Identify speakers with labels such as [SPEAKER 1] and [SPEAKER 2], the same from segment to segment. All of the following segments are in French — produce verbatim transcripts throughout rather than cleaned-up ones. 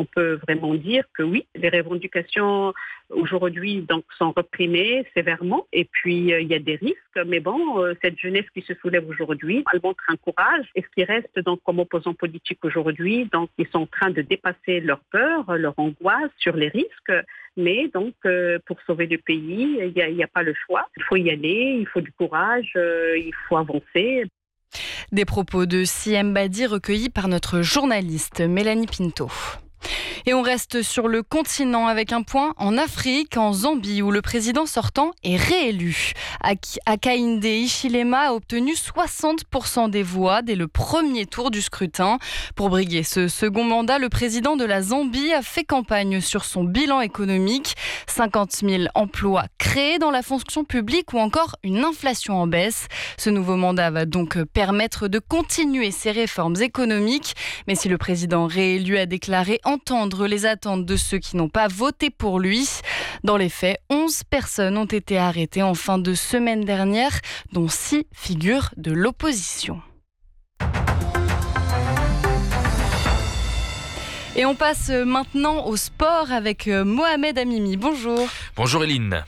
[SPEAKER 1] on peut vraiment dire que oui, les revendications aujourd'hui donc sont reprimées sévèrement et puis euh, il y a des risques, mais bon, euh, cette jeunesse qui se soulève aujourd'hui, elle montre un courage et ce qui reste donc comme opposants politiques aujourd'hui, donc ils sont en train de dépasser leur peur, leur angoisse sur les risques, mais donc euh, pour sauver le pays, il n'y a, y a pas le choix, il faut y aller, il faut du courage, euh, il faut avancer.
[SPEAKER 2] Des propos de Siem Badi recueillis par notre journaliste Mélanie Pinto. Et on reste sur le continent avec un point en Afrique, en Zambie, où le président sortant est réélu. Hakainde Hichilema a obtenu soixante pour cent des voix dès le premier tour du scrutin. Pour briguer ce second mandat, le président de la Zambie a fait campagne sur son bilan économique. cinquante mille emplois créés dans la fonction publique ou encore une inflation en baisse. Ce nouveau mandat va donc permettre de continuer ses réformes économiques. Mais si le président réélu a déclaré entendre les attentes de ceux qui n'ont pas voté pour lui. Dans les faits, onze personnes ont été arrêtées en fin de semaine dernière, dont six figures de l'opposition. Et on passe maintenant au sport avec Mohamed Amimi. Bonjour.
[SPEAKER 3] Bonjour Eline.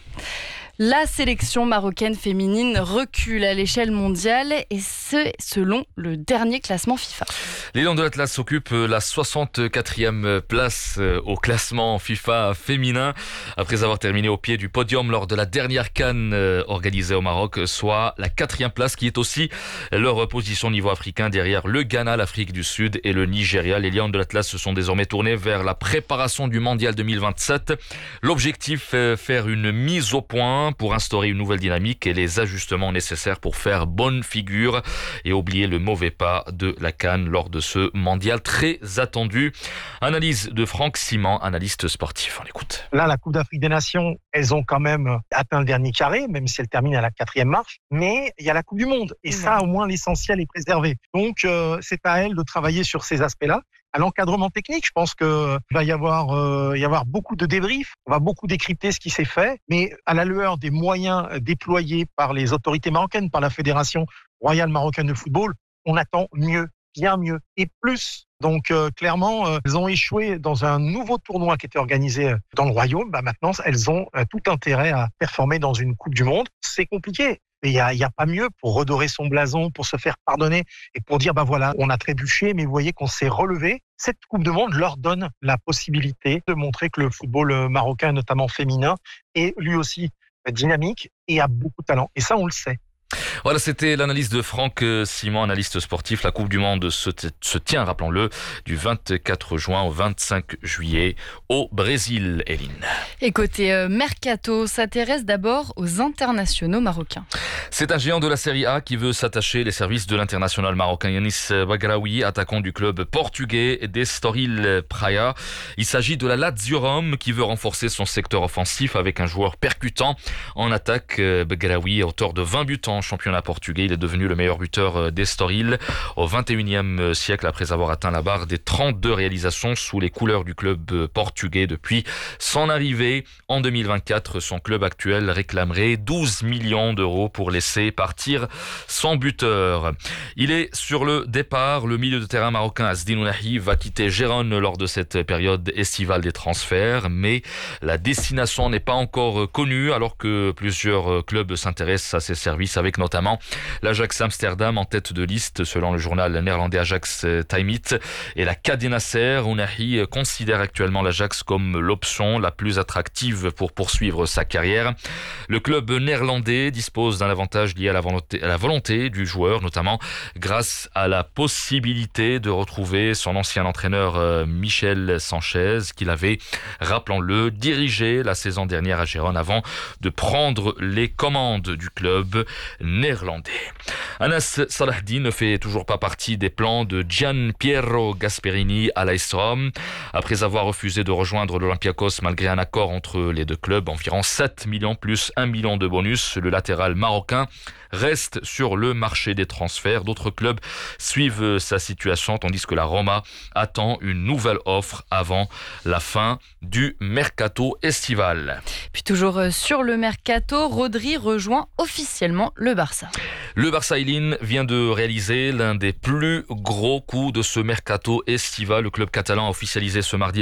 [SPEAKER 2] La sélection marocaine féminine recule à l'échelle mondiale et ce, selon le dernier classement FIFA.
[SPEAKER 3] Les Lions de l'Atlas occupent la soixante-quatrième place au classement FIFA féminin après avoir terminé au pied du podium lors de la dernière CAN organisée au Maroc, soit la quatrième place qui est aussi leur position au niveau africain derrière le Ghana, l'Afrique du Sud et le Nigeria. Les Lions de l'Atlas se sont désormais tournés vers la préparation du Mondial deux mille vingt-sept. L'objectif est faire une mise au point pour instaurer une nouvelle dynamique et les ajustements nécessaires pour faire bonne figure et oublier le mauvais pas de la CAN lors de ce mondial très attendu. Analyse de Franck Simon, analyste sportif. On l'écoute.
[SPEAKER 4] Là, la Coupe d'Afrique des Nations, elles ont quand même atteint le dernier carré, même si elles terminent à la quatrième marche. Mais il y a la Coupe du Monde. Et ça, au moins, l'essentiel est préservé. Donc, euh, c'est à elles de travailler sur ces aspects-là. À l'encadrement technique, je pense qu'il va y avoir, euh, y avoir beaucoup de débriefs. On va beaucoup décrypter ce qui s'est fait. Mais à la lueur des moyens déployés par les autorités marocaines, par la Fédération royale marocaine de football, on attend mieux, bien mieux et plus. Donc euh, clairement, euh, elles ont échoué dans un nouveau tournoi qui était organisé dans le royaume. Bah, maintenant, elles ont euh, tout intérêt à performer dans une Coupe du Monde. C'est compliqué. Il n'y a, y a pas mieux pour redorer son blason, pour se faire pardonner et pour dire, bah voilà, on a trébuché, mais vous voyez qu'on s'est relevé. Cette Coupe du Monde leur donne la possibilité de montrer que le football marocain, notamment féminin, est lui aussi dynamique et a beaucoup de talent. Et ça, on le sait.
[SPEAKER 3] Voilà, c'était l'analyse de Franck Simon, analyste sportif. La Coupe du Monde se, t- se tient, rappelons-le, du vingt-quatre juin au vingt-cinq juillet au Brésil, Eline.
[SPEAKER 2] Et côté euh, Mercato, s'intéresse d'abord aux internationaux marocains.
[SPEAKER 3] C'est un géant de la Serie A qui veut s'attacher les services de l'international marocain Yanis Bagraoui, attaquant du club portugais d'Estoril Praia. Il s'agit de la Lazio Rome qui veut renforcer son secteur offensif avec un joueur percutant en attaque. Bagraoui, auteur de vingt buts en championnat portugais, il est devenu le meilleur buteur d'Estoril au vingt et unième siècle après avoir atteint la barre des trente-deux réalisations sous les couleurs du club portugais depuis son arrivée en deux mille vingt-quatre. Son club actuel réclamerait douze millions d'euros pour laisser partir son buteur. Il est sur le départ. Le milieu de terrain marocain Azdin Ounahi va quitter Gérone lors de cette période estivale des transferts, mais la destination n'est pas encore connue alors que plusieurs clubs s'intéressent à ses services, avec notamment l'Ajax Amsterdam en tête de liste selon le journal néerlandais Ajax Timeit et la K D Nasser. Ounahi considère actuellement l'Ajax comme l'option la plus attractive pour poursuivre sa carrière. Le club néerlandais dispose d'un avantage lié à la volonté, à la volonté du joueur, notamment grâce à la possibilité de retrouver son ancien entraîneur Michel Sanchez, qu'il avait, rappelons-le, dirigé la saison dernière à Gérone avant de prendre les commandes du club néerlandais. Anas Salahdine ne fait toujours pas partie des plans de Gian Piero Gasperini à l'A S Rome. Après avoir refusé de rejoindre l'Olympiakos malgré un accord entre les deux clubs, environ sept millions plus un million de bonus, le latéral marocain reste sur le marché des transferts. D'autres clubs suivent sa situation tandis que la Roma attend une nouvelle offre avant la fin du mercato estival.
[SPEAKER 2] Puis toujours sur le mercato, Rodri rejoint officiellement le Barça.
[SPEAKER 3] Le Barça Eline vient de réaliser l'un des plus gros coups de ce mercato estival. Le club catalan a officialisé ce mardi